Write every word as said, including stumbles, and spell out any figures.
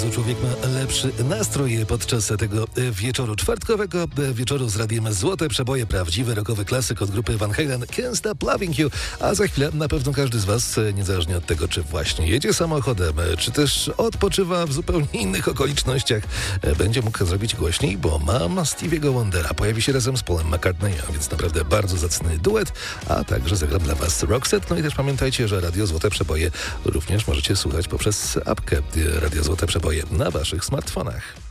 razu człowiek ma lepszy nastrój podczas tego wieczoru czwartkowego, wieczoru z radiem Złote Przeboje, prawdziwy rockowy klasyk od grupy Van Halen, Can't Stop Loving You, a za chwilę na pewno każdy z Was, niezależnie od tego, czy właśnie jedzie samochodem, czy też odpoczywa w zupełnie innych okolicznościach, będzie mógł zrobić głośniej, bo mam Stevie'ego Wondera. Pojawi się razem z Paulem McCartneyem, więc naprawdę bardzo zacny duet, a także zagram dla Was Roxette. No i też pamiętajcie, że Radio Złote Przeboje również możecie słuchać poprzez apkę Radio Złote Przeboje na Waszych smartfonach.